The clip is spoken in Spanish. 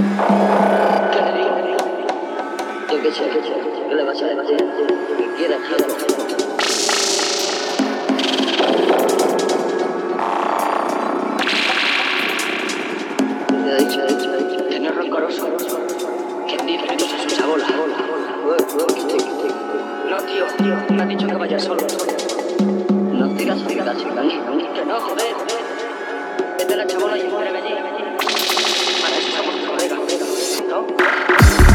¿Qué le digo? Yo qué sé, ¿qué le vas a decir? Que quiera hacerlo. Le ha dicho, que no es rencoroso, que dice cosas a su bola. No, tío, me ha dicho que vaya solo. No sigas, que no, joder. Vete a la chabola y espérame allí.